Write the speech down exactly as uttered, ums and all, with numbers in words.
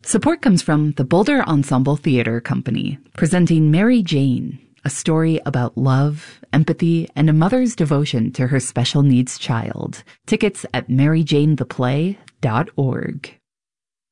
Support comes from the Boulder Ensemble Theater Company, presenting Mary Jane, a story about love, empathy, and a mother's devotion to her special needs child. Tickets at mary jane the play dot org.